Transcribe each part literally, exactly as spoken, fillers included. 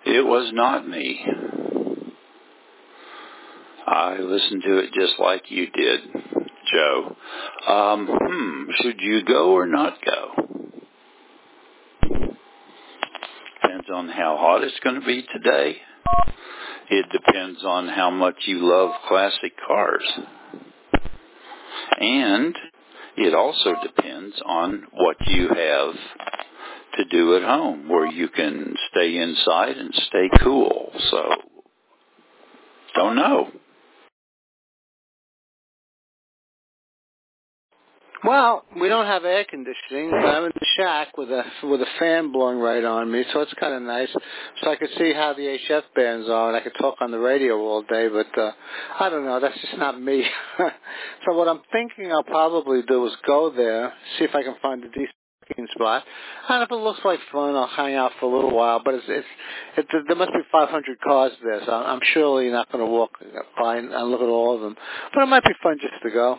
It was not me. I listened to it just like you did, Joe. Um, hmm, should you go or not go? Depends on how hot it's going to be today. It depends on how much you love classic cars. And it also depends on what you have to do at home, where you can stay inside and stay cool. So, don't know. Well, we don't have air conditioning, but I'm in the shack with a with a fan blowing right on me, so it's kind of nice. So I could see how the H F bands are, and I could talk on the radio all day, but uh, I don't know, that's just not me. So what I'm thinking I'll probably do is go there, see if I can find a decent parking spot, and if it looks like fun, I'll hang out for a little while, but it's, it's it, there must be five hundred cars there, so I'm surely not going to walk by and look at all of them. But it might be fun just to go.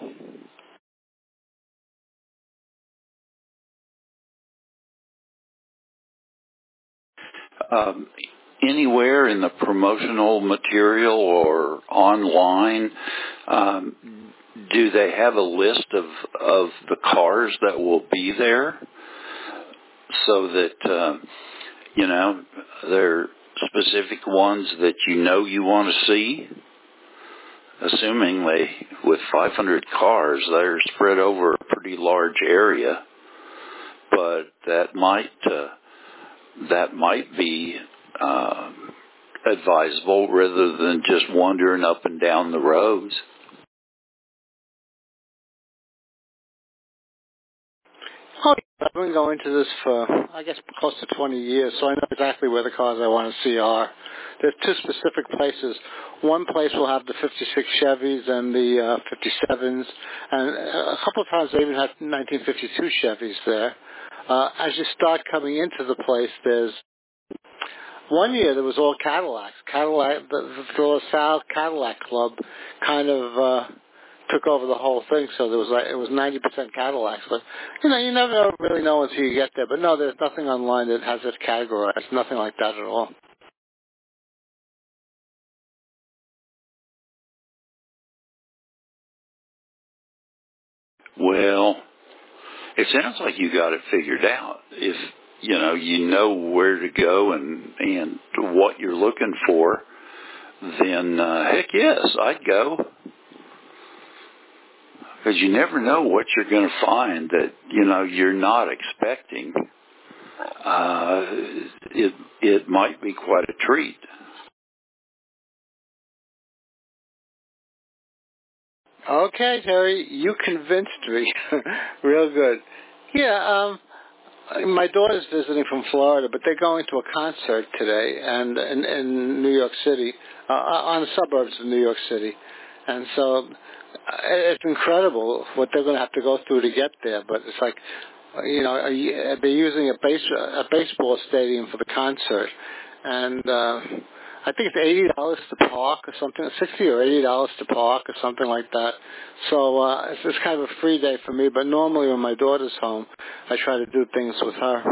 Um, anywhere in the promotional material or online, um, do they have a list of, of the cars that will be there so that, uh, you know, there are specific ones that you know you want to see? Assuming they, with five hundred cars, they're spread over a pretty large area, but that might, uh, that might be uh, advisable rather than just wandering up and down the roads. Oh, I've been going to this for, I guess, close to twenty years, so I know exactly where the cars I want to see are. There's two specific places. One place will have the fifty-six Chevys and the uh, fifty-sevens, and a couple of times they even have nineteen fifty-two Chevys there. Uh, as you start coming into the place, there's one year there was all Cadillacs. Cadillac, the, the LaSalle Cadillac Club kind of uh, took over the whole thing, so there was like it was ninety percent Cadillacs. But you know, you never really know until you get there. But no, there's nothing online that has it categorized. Nothing like that at all. Well, it sounds like you got it figured out. If you know you know where to go and and what you're looking for, then uh, heck yes, I'd go. Because you never know what you're going to find that, you know, you're not expecting. Uh, it it might be quite a treat. Okay, Terry, you convinced me. Real good. Yeah, um, my daughter's visiting from Florida, but they're going to a concert today and in, in New York City, uh, on the suburbs of New York City. And so it's incredible what they're going to have to go through to get there. But it's like, you know, they're using a base a baseball stadium for the concert, and uh, I think it's eighty dollars to park or something, sixty or eighty dollars to park or something like that. So uh, it's just kind of a free day for me. But normally when my daughter's home, I try to do things with her.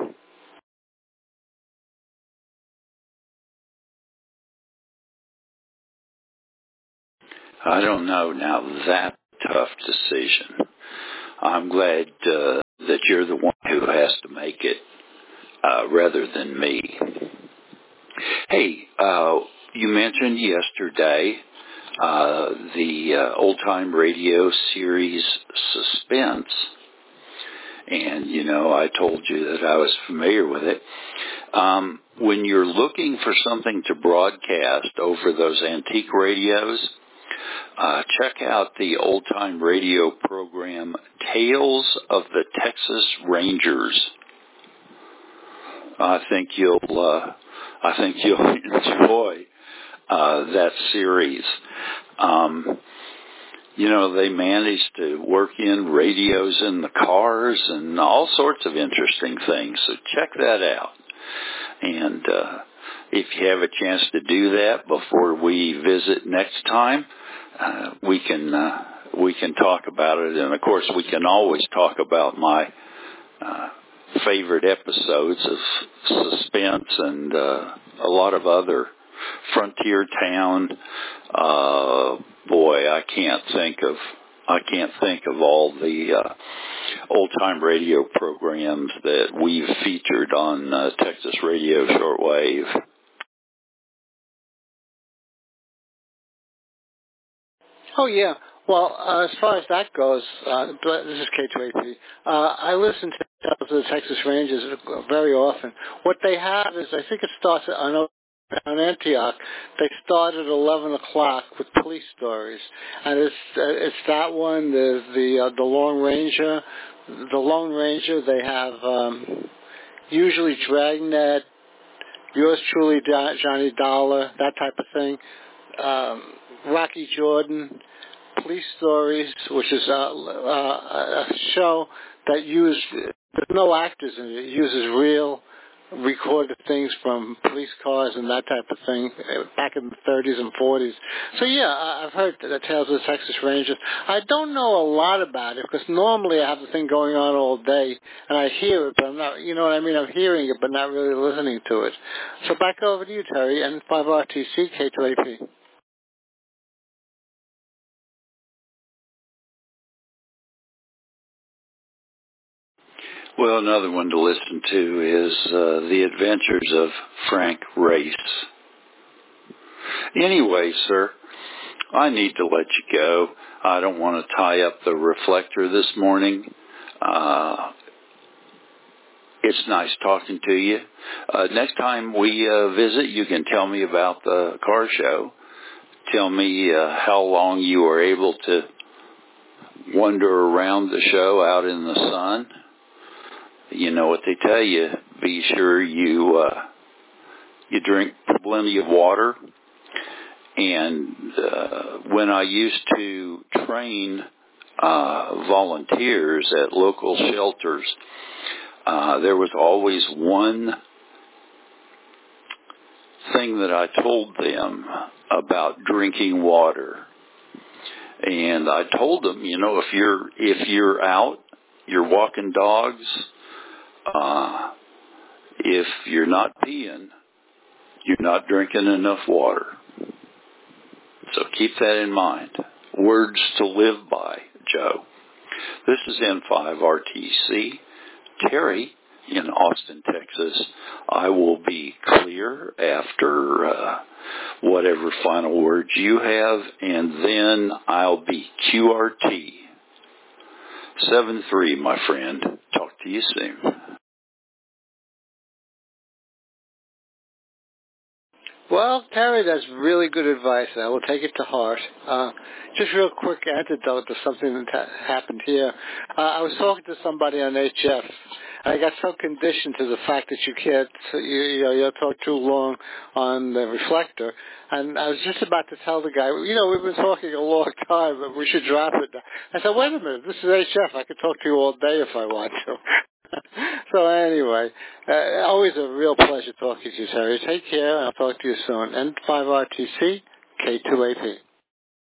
I don't know. Now, that tough decision. I'm glad uh, that you're the one who has to make it uh, rather than me. Hey, uh, you mentioned yesterday uh, the uh, old-time radio series Suspense. And, you know, I told you that I was familiar with it. Um, when you're looking for something to broadcast over those antique radios, uh, check out the old-time radio program Tales of the Texas Rangers. I think you'll, uh, I think you'll enjoy uh, that series. Um, You know, they managed to work in radios in the cars and all sorts of interesting things. So check that out. And uh, if you have a chance to do that before we visit next time, uh, we can uh, we can talk about it. And of course, we can always talk about my uh, favorite episodes of Suspense and uh, a lot of other Frontier Town. Uh, boy, I can't think of I can't think of all the uh, old time radio programs that we've featured on uh, Texas Radio Shortwave. Oh yeah. Well, uh, as far as that goes, uh, this is K two A P. Uh, I listen to the Texas Rangers very often. What they have is, I think it starts at, I know, on Antioch, they start at eleven o'clock with police stories, and it's uh, it's that one. There's the uh, the Lone Ranger, the Lone Ranger. They have um, usually Dragnet, yours truly, Johnny Dollar, that type of thing. Um, Rocky Jordan, Police Stories, which is a, a, a show that uses, there's no actors in it. It uses real recorded things from police cars and that type of thing back in the thirties and forties. So yeah, I've heard the Tales of the Texas Rangers. I don't know a lot about it because normally I have the thing going on all day and I hear it, but I'm not, you know what I mean? I'm hearing it, but not really listening to it. So back over to you, Terry, N five R T C, K two A P. Well, another one to listen to is uh, The Adventures of Frank Race. Anyway, sir, I need to let you go. I don't want to tie up the reflector this morning. Uh, it's nice talking to you. Uh, next time we uh, visit, you can tell me about the car show. Tell me uh, how long you were able to wander around the show out in the sun. You know what they tell you. Be sure you uh, you drink plenty of water. And uh, when I used to train uh, volunteers at local shelters, uh, there was always one thing that I told them about drinking water. And I told them, you know, if you're if you're out, you're walking dogs. Uh, if you're not peeing, you're not drinking enough water. So keep that in mind. Words to live by, Joe. This is N five R T C. Terry in Austin, Texas. I will be clear after uh, whatever final words you have, and then I'll be Q R T. seven three, my friend. Talk to you soon. Well, Terry, that's really good advice. I will take it to heart. Uh, just real quick antidote to something that ha- happened here. Uh, I was talking to somebody on H F. I got so conditioned to the fact that you can't, you, you know, you talk too long on the reflector. And I was just about to tell the guy, you know, we've been talking a long time, but we should drop it. I said, wait a minute, this is H F. I could talk to you all day if I want to. So anyway, uh, always a real pleasure talking to you, Terry. Take care, and I'll talk to you soon. N five R T C, K two A P.